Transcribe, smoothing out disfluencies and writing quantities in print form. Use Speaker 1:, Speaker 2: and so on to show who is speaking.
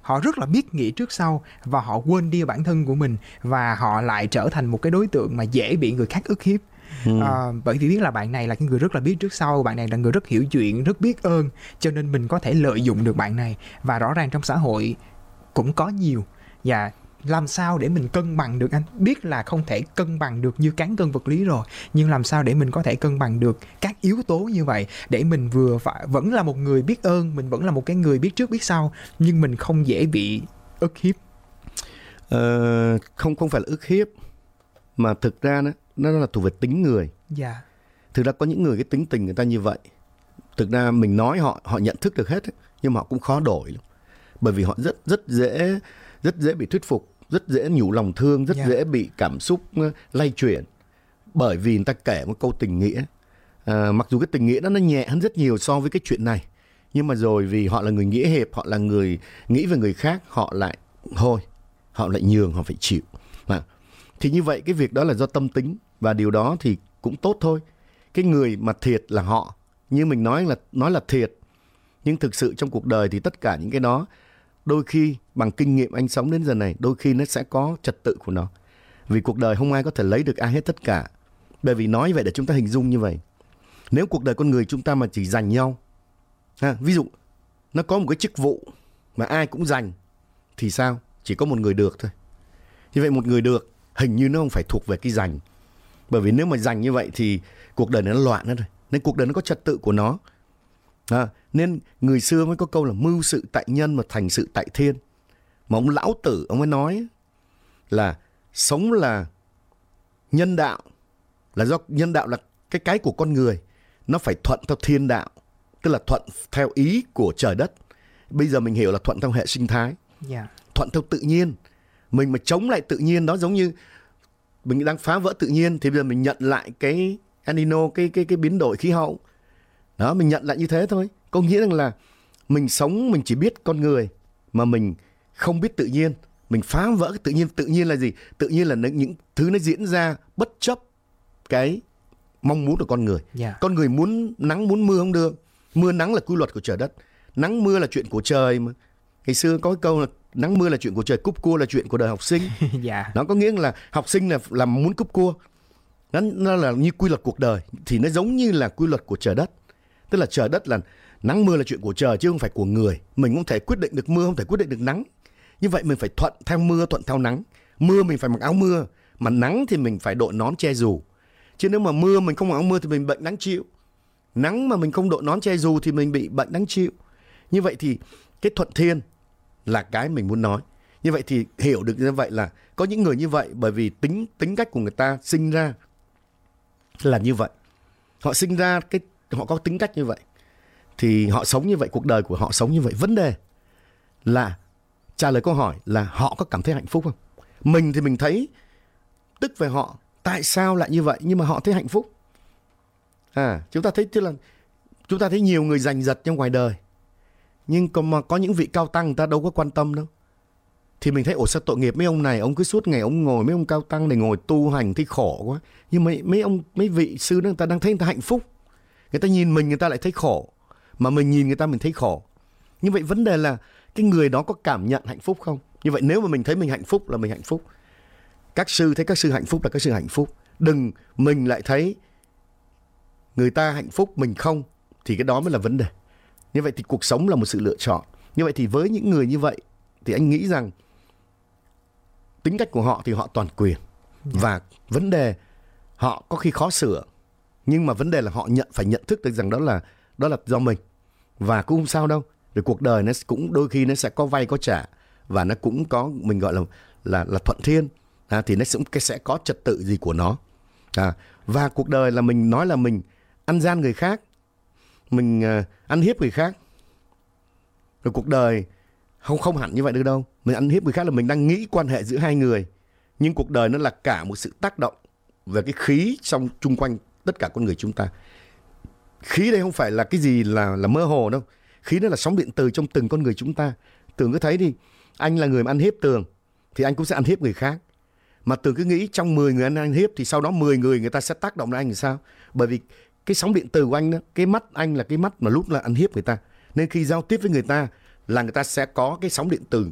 Speaker 1: họ rất là biết nghĩa trước sau và họ quên đi bản thân của mình, và họ lại trở thành một cái đối tượng mà dễ bị người khác ức hiếp. Bởi vì biết là bạn này là cái người rất là biết trước sau, bạn này là người rất hiểu chuyện, rất biết ơn, cho nên mình có thể lợi dụng được bạn này. Và rõ ràng trong xã hội cũng có nhiều. Và làm sao để mình cân bằng được, anh biết là không thể cân bằng được như cán cân vật lý rồi, nhưng làm sao để mình có thể cân bằng được các yếu tố như vậy, để mình vừa phải vẫn là một người biết ơn, mình vẫn là một cái người biết trước biết sau, nhưng mình không dễ bị ức hiếp.
Speaker 2: Không phải là ức hiếp, mà thực ra nó là thuộc về tính người.
Speaker 1: Dạ.
Speaker 2: Thực ra có những người cái tính tình người ta như vậy. Thực ra mình nói họ nhận thức được hết, nhưng mà họ cũng khó đổi lắm. Bởi vì họ rất dễ bị thuyết phục, rất dễ nhủ lòng thương, rất dễ bị cảm xúc lay chuyển. Bởi vì người ta kể một câu tình nghĩa. Mặc dù cái tình nghĩa đó nó nhẹ hơn rất nhiều so với cái chuyện này, nhưng mà rồi vì họ là người nghĩa hiệp, họ là người nghĩ về người khác, họ lại nhường, họ phải chịu. Thì như vậy cái việc đó là do tâm tính, và điều đó thì cũng tốt thôi. Cái người mà thiệt là họ, như mình nói là thiệt, nhưng thực sự trong cuộc đời thì tất cả những cái đó đôi khi bằng kinh nghiệm anh sống đến giờ này, đôi khi nó sẽ có trật tự của nó. Vì cuộc đời không ai có thể lấy được ai hết tất cả. Bởi vì nói vậy để chúng ta hình dung như vậy. Nếu cuộc đời con người chúng ta mà chỉ giành nhau, ví dụ nó có một cái chức vụ mà ai cũng giành, thì sao? Chỉ có một người được thôi. Như vậy một người được hình như nó không phải thuộc về cái giành. Bởi vì nếu mà giành như vậy thì cuộc đời nó loạn hết rồi. Nên cuộc đời nó có trật tự của nó. Nên người xưa mới có câu là mưu sự tại nhân mà thành sự tại thiên. Mà ông Lão Tử ông mới nói là sống là nhân đạo, là do nhân đạo là cái của con người, nó phải thuận theo thiên đạo, tức là thuận theo ý của trời đất. Bây giờ mình hiểu là thuận theo hệ sinh thái, thuận theo tự nhiên. Mình mà chống lại tự nhiên đó, giống như mình đang phá vỡ tự nhiên, thì bây giờ mình nhận lại cái El Nino, cái biến đổi khí hậu. Đó, mình nhận lại như thế thôi. Có nghĩa rằng là mình sống, mình chỉ biết con người mà mình không biết tự nhiên. Mình phá vỡ cái tự nhiên. Tự nhiên là gì? Tự nhiên là những thứ nó diễn ra bất chấp cái mong muốn của con người. Con người muốn nắng muốn mưa không được. Mưa nắng là quy luật của trời đất. Nắng mưa là chuyện của trời mà. Ngày xưa có cái câu là nắng mưa là chuyện của trời, cúp cua là chuyện của đời học sinh. Nó có nghĩa là học sinh là muốn cúp cua. Nó là như quy luật cuộc đời, thì nó giống như là quy luật của trời đất. Tức là trời đất là nắng mưa là chuyện của trời chứ không phải của người. Mình không thể quyết định được mưa, không thể quyết định được nắng. Như vậy mình phải thuận theo mưa, thuận theo nắng. Mưa mình phải mặc áo mưa, mà nắng thì mình phải đội nón che dù. Chứ nếu mà mưa mình không mặc áo mưa thì mình bệnh đáng chịu. Nắng mà mình không đội nón che dù thì mình bị bệnh đáng chịu. Như vậy thì cái thuận thiên là cái mình muốn nói. Như vậy thì hiểu được như vậy là có những người như vậy, bởi vì tính cách của người ta sinh ra là như vậy. Họ sinh ra họ có tính cách như vậy, thì họ sống như vậy, cuộc đời của họ sống như vậy. Vấn đề là trả lời câu hỏi là họ có cảm thấy hạnh phúc không? Mình thì mình thấy tức về họ, tại sao lại như vậy, nhưng mà họ thấy hạnh phúc. Chúng ta thấy nhiều người giành giật trong ngoài đời, nhưng mà có những vị cao tăng người ta đâu có quan tâm đâu. Thì mình thấy sao tội nghiệp mấy ông này, ông cứ suốt ngày ông ngồi, mấy ông cao tăng này ngồi tu hành thấy khổ quá. Nhưng mấy vị sư đó người ta đang thấy người ta hạnh phúc. Người ta nhìn mình người ta lại thấy khổ, mà mình nhìn người ta mình thấy khổ. Như vậy vấn đề là cái người đó có cảm nhận hạnh phúc không? Như vậy nếu mà mình thấy mình hạnh phúc là mình hạnh phúc. Các sư thấy các sư hạnh phúc là các sư hạnh phúc. Đừng mình lại thấy người ta hạnh phúc mình không, thì cái đó mới là vấn đề. Như vậy thì cuộc sống là một sự lựa chọn. Như vậy thì với những người như vậy thì anh nghĩ rằng tính cách của họ thì họ toàn quyền. Và vấn đề họ có khi khó sửa, nhưng mà vấn đề là họ phải nhận thức được rằng đó là do mình. Và cũng không sao đâu. Rồi cuộc đời nó cũng đôi khi nó sẽ có vay có trả, và nó cũng có mình gọi là thuận thiên. Thì nó sẽ có trật tự gì của nó. Và cuộc đời là mình nói là mình ăn gian người khác, mình ăn hiếp người khác. Rồi cuộc đời không hẳn như vậy được đâu. Mình ăn hiếp người khác là mình đang nghĩ quan hệ giữa hai người, nhưng cuộc đời nó là cả một sự tác động về cái khí trong chung quanh tất cả con người chúng ta. Khí đây không phải là cái gì là mơ hồ đâu. Khí đó là sóng điện từ trong từng con người chúng ta. Tường cứ thấy đi, anh là người mà ăn hiếp Tường thì anh cũng sẽ ăn hiếp người khác. Mà Tường cứ nghĩ trong 10 người anh ăn hiếp thì sau đó 10 người ta sẽ tác động đến anh thì sao? Bởi vì cái sóng điện từ của anh đó, cái mắt anh là cái mắt mà lúc là ăn hiếp người ta. Nên khi giao tiếp với người ta là người ta sẽ có cái sóng điện từ